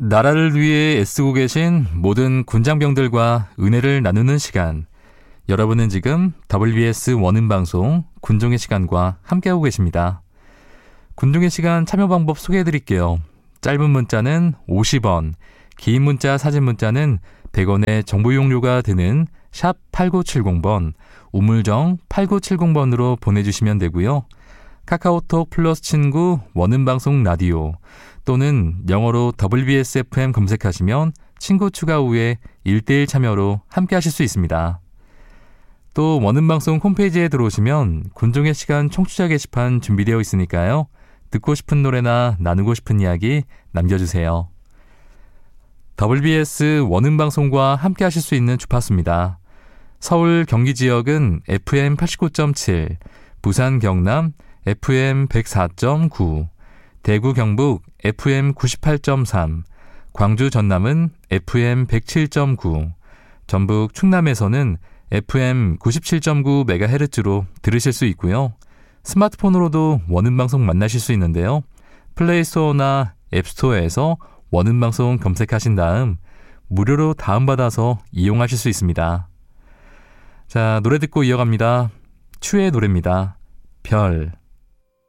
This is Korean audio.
나라를 위해 애쓰고 계신 모든 군장병들과 은혜를 나누는 시간. 여러분은 지금 WBS 원음방송 군종의 시간과 함께하고 계십니다. 군종의 시간 참여 방법 소개해드릴게요. 짧은 문자는 50원, 긴 문자 사진 문자는 100원의 정보 이용료가 드는 샵 8970번, 우물정 8970번으로 보내주시면 되고요. 카카오톡 플러스 친구 원음방송 라디오 또는 영어로 WBSFM 검색하시면 친구 추가 후에 1:1 참여로 함께 하실 수 있습니다. 또 원음방송 홈페이지에 들어오시면 군종의 시간 청취자 게시판 준비되어 있으니까요. 듣고 싶은 노래나 나누고 싶은 이야기 남겨주세요. WBS 원음방송과 함께 하실 수 있는 주파수입니다. 서울 경기 지역은 FM 89.7, 부산 경남 FM 104.9, 대구 경북 FM 98.3, 광주 전남은 FM 107.9, 전북 충남에서는 FM 97.9MHz로 들으실 수 있고요. 스마트폰으로도 원음방송 만나실 수 있는데요. 플레이스토어나 앱스토어에서 원음방송 검색하신 다음 무료로 다운받아서 이용하실 수 있습니다. 자, 노래 듣고 이어갑니다. 추의 노래입니다. 별.